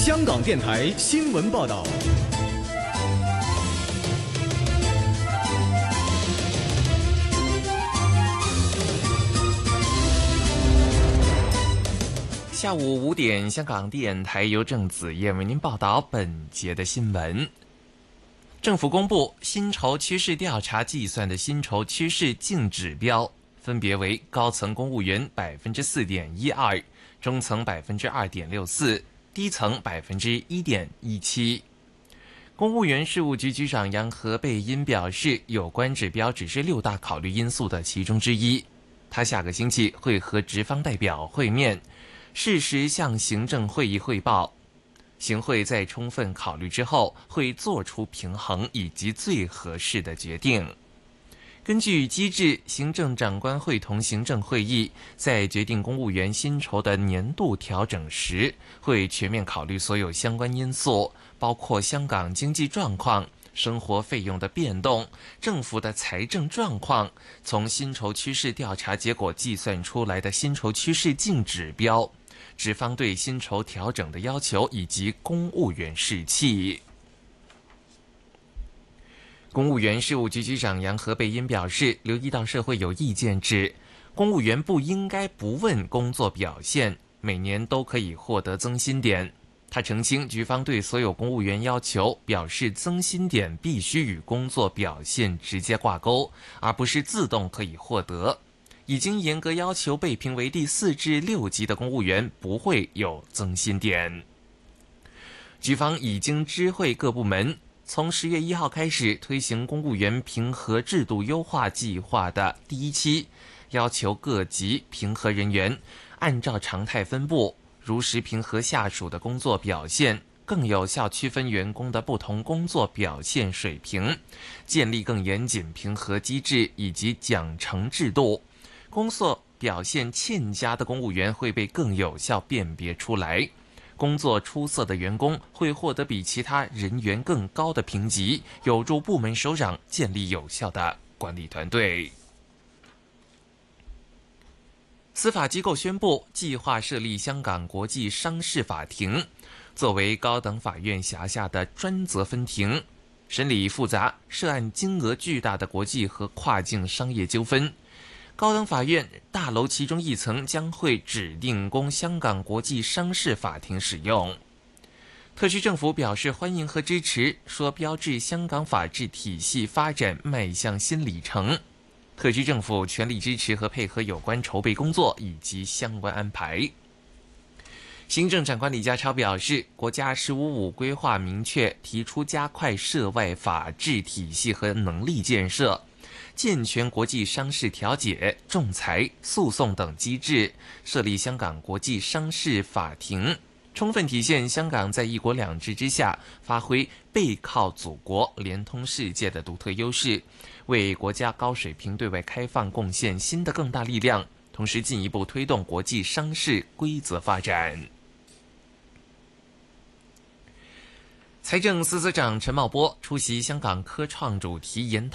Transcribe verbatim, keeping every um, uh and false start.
香港电台新闻报道。 下午五点，香港电台由郑子燕为您报道本节的新闻。政府公布薪酬趋势调查计算的薪酬趋势净指标，分别为高层公务员百分之四点一二，中层百分之二点六四，低层百分之一点一七。公务员事务局局长杨何蓓茵表示，有关指标只是六大考虑因素的其中之一。他下个星期会和职方代表会面，适时向行政会议汇报，行会在充分考虑之后会做出平衡以及最合适的决定。根据机制，行政长官会同行政会议在决定公务员薪酬的年度调整时，会全面考虑所有相关因素，包括香港经济状况、生活费用的变动、政府的财政状况，从薪酬趋势调查结果计算出来的薪酬趋势净指标，职方对薪酬调整的要求以及公务员士气。公务员事务局局长杨何蓓茵表示，留意到社会有意见指，公务员不应该不问工作表现，每年都可以获得增薪点。他澄清，局方对所有公务员要求表示，增薪点必须与工作表现直接挂钩，而不是自动可以获得。已经严格要求被评为第四至六级的公务员不会有增薪点。局方已经知会各部门，从十月一号开始推行公务员评核制度优化计划的第一期，要求各级评核人员按照常态分布，如实评核下属的工作表现，更有效区分员工的不同工作表现水平，建立更严谨评核机制以及奖惩制度。工作表现欠佳的公务员会被更有效辨别出来，工作出色的员工会获得比其他人员更高的评级，有助部门首长建立有效的管理团队。司法机构宣布，计划设立香港国际商事法庭，作为高等法院辖下的专责分庭，审理复杂、涉案金额巨大的国际和跨境商业纠纷。高等法院大楼其中一层将会指定供香港国际商事法庭使用。特区政府表示欢迎和支持，说标志香港法治体系发展迈向新里程。特区政府全力支持和配合有关筹备工作以及相关安排。行政长官李家超表示，国家十五五规划明确提出加快涉外法治体系和能力建设，健全国际商事调解、仲裁、诉讼等机制，设立香港国际商事法庭，充分体现香港在一国两制之下发挥背靠祖国、连通世界的独特优势，为国家高水平对外开放贡献新的更大力量，同时进一步推动国际商事规则发展。财政司司长陈茂波出席香港科创主题研讨